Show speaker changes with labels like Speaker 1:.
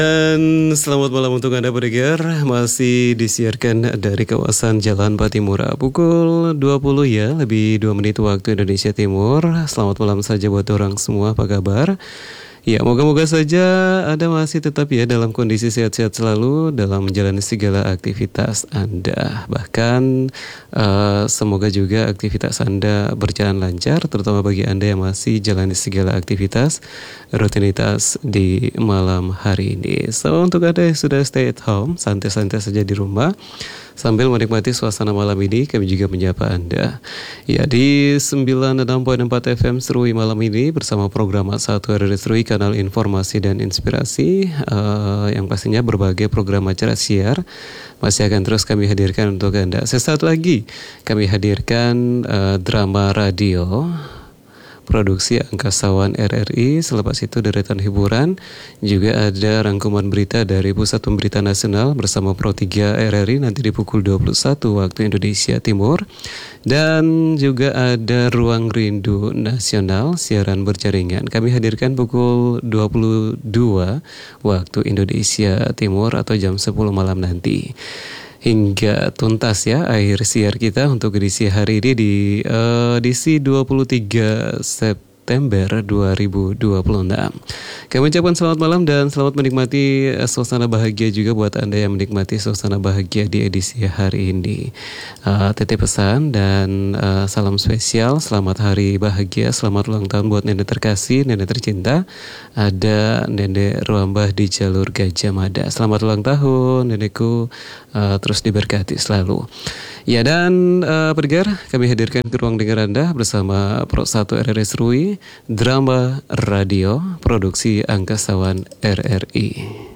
Speaker 1: Dan selamat malam untuk Anda pendengar. Masih disiarkan dari kawasan Jalan Patimura pukul 20 ya, lebih 2 menit waktu Indonesia Timur. Selamat malam saja buat orang semua, apa kabar? Ya, moga-moga saja Anda masih tetap ya dalam kondisi sehat-sehat selalu dalam menjalani segala aktivitas Anda. Bahkan semoga juga aktivitas Anda berjalan lancar, terutama bagi Anda yang masih jalani segala aktivitas rutinitas di malam hari ini. So, untuk Anda yang sudah stay at home, santai-santai saja di rumah sambil menikmati suasana malam ini, kami juga menyapa Anda. Ya, di 96.4 FM Serui malam ini bersama program A1 RRI Serui, kanal informasi dan inspirasi, yang pastinya berbagai program acara siar masih akan terus kami hadirkan untuk Anda. Sesaat lagi kami hadirkan drama radio produksi Angkasawan RRI. Selepas itu deretan hiburan, juga ada rangkuman berita dari Pusat Pemberitaan Nasional bersama Pro 3 RRI nanti di pukul 21 waktu Indonesia Timur. Dan juga ada Ruang Rindu Nasional, siaran berjaringan. Kami hadirkan pukul 22 waktu Indonesia Timur atau jam 10 malam nanti. Hingga tuntas ya akhir siar kita untuk edisi hari ini di edisi 23 September 2026. Kami ucapkan selamat malam dan selamat menikmati suasana bahagia juga buat Anda yang menikmati suasana bahagia di edisi hari ini. Titip pesan dan salam spesial, selamat hari bahagia, selamat ulang tahun buat nenek terkasih, nenek tercinta. Ada Nenek Ruambah di jalur Gajah Mada. Selamat ulang tahun nenekku, terus diberkati selalu. Ya, dan pendengar, kami hadirkan ke ruang dengar Anda bersama Pro 1 RRI Serui, drama radio produksi Angkasawan RRI.